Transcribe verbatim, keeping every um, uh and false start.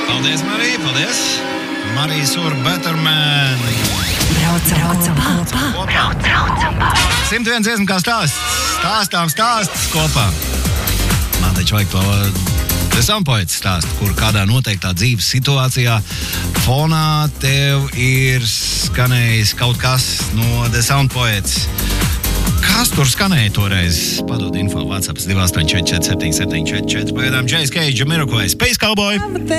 Paldies, Marija, paldies. Marija Sur Betterman. Braucam kopā. Braucam kopā. simt viens dziesmu kā stāsts. Stāstām stāstus kopā. Man taču vajag to The Sound Poets stāstu, kur kādā noteiktā dzīves situācijā fonā tev ir skanējis kaut kas no The Sound Poets. Kas tur skanēja toreiz? Padod info WhatsApp divi astoņi četri četri septiņi septiņi četri četri. Pagaidām Jay Cage, Jamiroquai, Space Cowboy.